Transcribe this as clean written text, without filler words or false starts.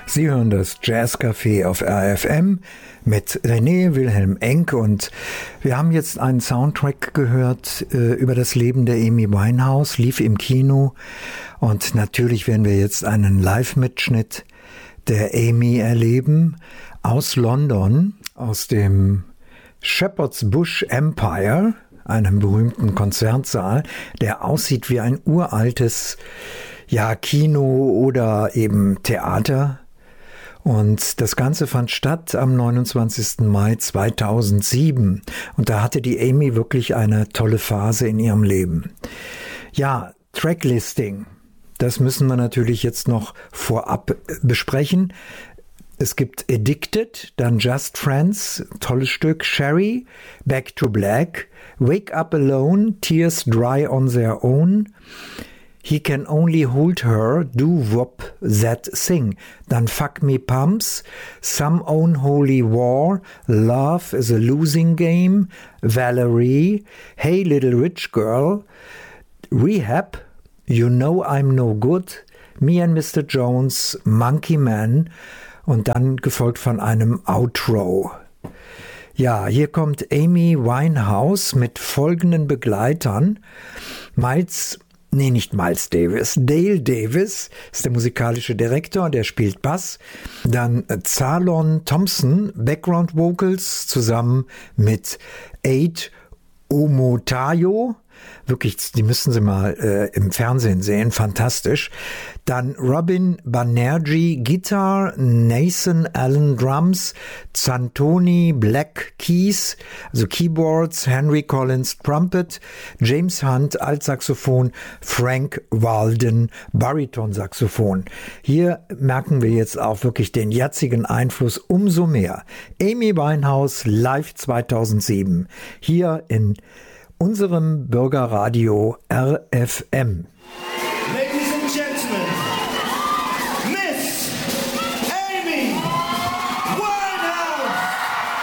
Sie hören das Jazzcafé auf RFM mit René Wilhelm Enck und wir haben jetzt einen Soundtrack gehört über das Leben der Amy Winehouse, lief im Kino und natürlich werden wir jetzt einen Live-Mitschnitt der Amy erleben aus London, aus dem Shepherd's Bush Empire, einem berühmten Konzertsaal, der aussieht wie ein uraltes Kino oder eben Theater. Und das Ganze fand statt am 29. Mai 2007. Und da hatte die Amy wirklich eine tolle Phase in ihrem Leben. Ja, Tracklisting, das müssen wir natürlich jetzt noch vorab besprechen. Es gibt Addicted, dann Just Friends, tolles Stück, Sherry, Back to Black, Wake Up Alone, Tears Dry on Their Own, He Can Only Hold Her, Do Wop That Thing, dann Fuck Me Pumps, Some Unholy War, Love is a Losing Game, Valerie, Hey Little Rich Girl, Rehab, You Know I'm No Good, Me and Mr. Jones, Monkey Man und dann gefolgt von einem Outro. Ja, hier kommt Amy Winehouse mit folgenden Begleitern. Dale Davis ist der musikalische Direktor, der spielt Bass. Dann Zalon Thompson, Background Vocals, zusammen mit Aid Omotayo. Wirklich, die müssen Sie mal im Fernsehen sehen, fantastisch. Dann Robin Banerjee Guitar, Nathan Allen Drums, Zantoni Black Keys, also Keyboards, Henry Collins Trumpet, James Hunt Altsaxophon, Frank Walden Baritonsaxophon. Hier merken wir jetzt auch wirklich den jetzigen Einfluss umso mehr. Amy Winehouse live 2007, hier in unserem Bürgerradio RFM.